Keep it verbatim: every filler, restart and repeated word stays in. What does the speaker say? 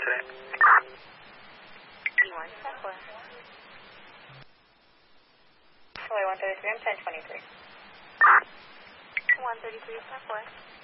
today? E one, ten four. Runway one thirty-three, I'm ten twenty-three. one thirty-three, ten four.